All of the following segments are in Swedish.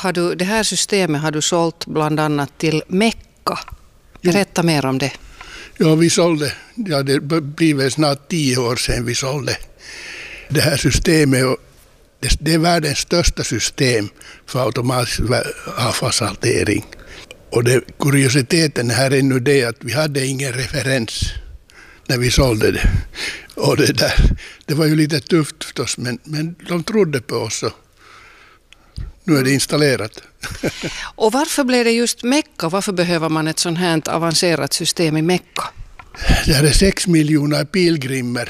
det här systemet har du sålt bland annat till Mekka. Berätta mer om det. Ja, vi sålde, det blir snart 10 år sedan vi sålde det här systemet. Och det är världens största system för automatisk avfallshantering. Och kuriositeten här är nu det att vi hade ingen referens när vi sålde det. Och det var ju lite tufft förstås, men de trodde på oss. Och nu är det installerat. Och varför blev det just Mekka? Varför behöver man ett sånt här avancerat system i Mekka? Det är 6 miljoner pilgrimer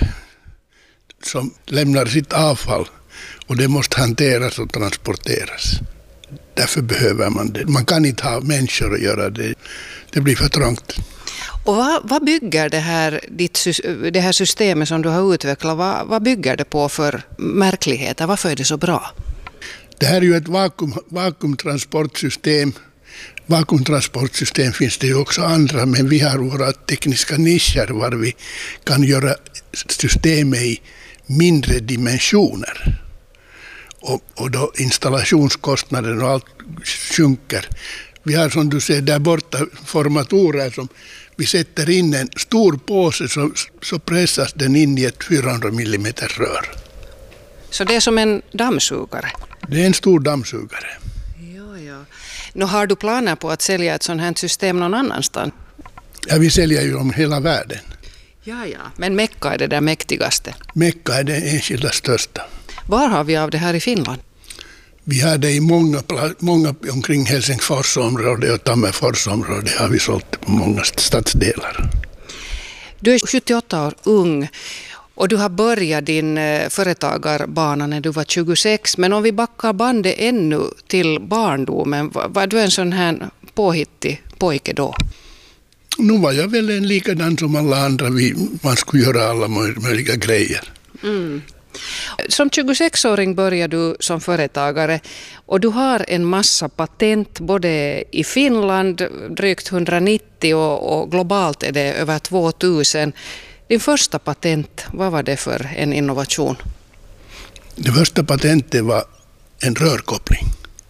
som lämnar sitt avfall. Och det måste hanteras och transporteras. Därför behöver man det. Man kan inte ha människor att göra det. Det blir för trångt. Och vad bygger det här systemet som du har utvecklat, vad bygger det på för märkligheter? Varför är det så bra? Det här är ju ett vakuumtransportsystem. Vakuumtransportsystem finns det ju också andra, men vi har våra tekniska nischer var vi kan göra systemet i mindre dimensioner. Och då installationskostnaden och allt sjunker. Vi har som du ser där borta formatorer som vi sätter in en stor påse så pressas den in i ett 400 mm rör. Så det är som en dammsugare? Det är en stor dammsugare. Ja. Nu har du planer på att sälja ett sådant här system någon annanstans? Ja, vi säljer ju om hela världen. Ja. Men Mekka är det där mäktigaste? Mekka är det enskilda största. Var har vi av det här i Finland? Vi har det i många omkring Helsingforsområdet och Tammerforsområdet har vi sålt på många stadsdelar. Du är 78 år ung och du har börjat din företagarbana när du var 26. Men om vi backar bandet ännu till barndomen, var du en sån här påhittig pojke då? Nu var jag väl en likadan som alla andra. Man skulle göra alla möjliga grejer. Mm. Som 26-åring började du som företagare och du har en massa patent både i Finland, drygt 190 och globalt är det över 2000. Din första patent, vad var det för en innovation? Det första patentet var en rörkoppling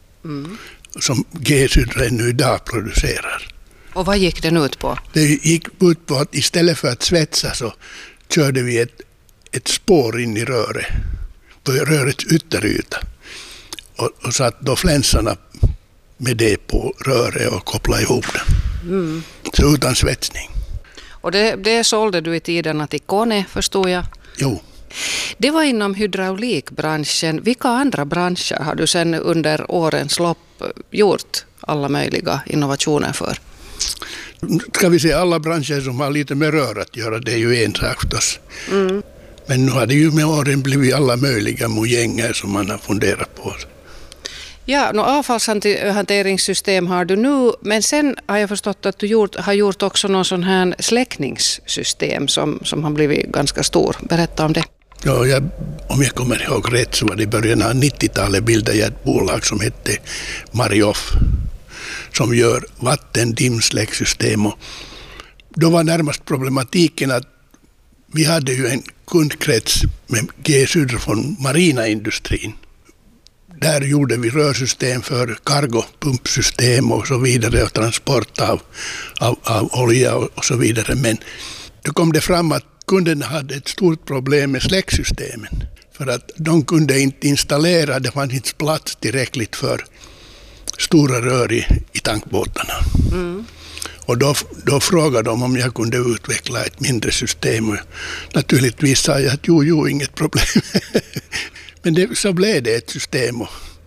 som G-Sydra nu idag producerar. Och vad gick den ut på? Det gick ut på att istället för att svetsa så körde vi ett spår in i röret, på rörets ytteryta. Och satt då flänsarna med det på röret och kopplade ihop det. Så utan svetsning. Och det sålde du i tiderna till Kone, förstår jag? Jo. Det var inom hydraulikbranschen. Vilka andra branscher har du sen under årens lopp gjort alla möjliga innovationer för? Ska vi se, alla branscher som har lite med rör att göra, det är ju en sak förstås. Men nu har det ju med åren blivit alla möjliga mojänger som man har funderat på. Ja, avfallshanteringssystem har du nu, men sen har jag förstått att du har gjort också någon sån här släckningssystem som har blivit ganska stor. Berätta om det. Ja, om jag kommer ihåg rätt så var det i början av 90-talet bildade jag ett bolag som hette Marioff som gör vattendimsläcksystem. Och då var närmast problematiken att vi hade ju en kundkrets med G-Sydra från marinaindustrin. Där gjorde vi rörsystem för cargopumpsystem och så vidare och transport av olja och så vidare. Men då kom det fram att kunderna hade ett stort problem med släcksystemen. För att de kunde inte installera, det fanns inte plats tillräckligt för stora rör i tankbåtarna. Och då frågade de om jag kunde utveckla ett mindre system. Och naturligtvis sa jag att jo, inget problem. Men så blev det ett system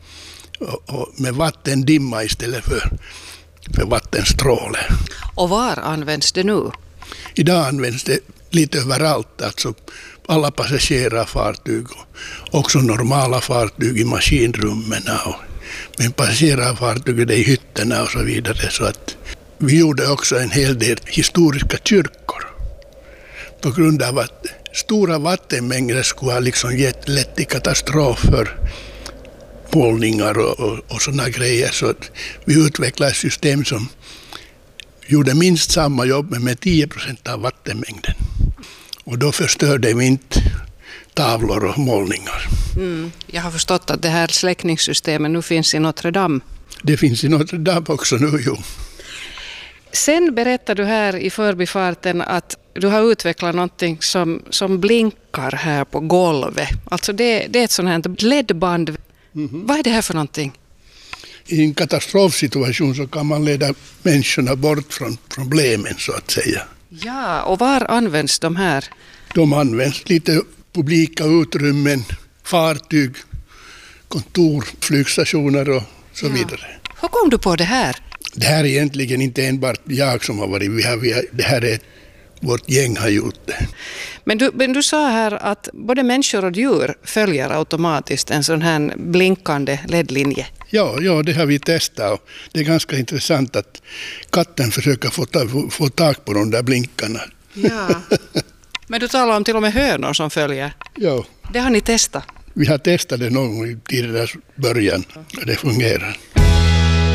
och med vattendimma istället för vattenstråle. Och var används det nu? Idag används det lite överallt, alltså alla passagerarfartyg och också normala fartyg i maskinrummen. Men passagerarfartyg är det i hytterna och så vidare. Så att vi gjorde också en hel del historiska kyrkor på grund av att stora vattenmängder skulle ha liksom gett lätt till katastrof för målningar och sådana grejer. Så att vi utvecklade ett system som gjorde minst samma jobb med 10% av vattenmängden. Och då förstörde vi inte tavlor och målningar. Jag har förstått att det här släckningssystemet nu finns i Notre Dame. Det finns i Notre Dame också nu, jo. Sen berättar du här i förbifarten att du har utvecklat någonting som blinkar här på golvet. Alltså det är ett sånt här ledband. Vad är det här för någonting? I en katastrofsituation så kan man leda människorna bort från problemen så att säga. Ja, och var används de här? De används lite publika utrymmen, fartyg, kontor, flygstationer och så vidare. Hur kom du på det här? Det här är egentligen inte enbart jag som har varit. Det här är vårt gäng har gjort det. Men du sa här att både människor och djur följer automatiskt en sån här blinkande ledlinje. Ja, det har vi testat. Det är ganska intressant att katten försöker få tag på de där blinkarna. Ja. Men du talar om till och med hönor som följer. Ja. Det har ni testat? Vi har testat det någon gång i tidernas början och det fungerar.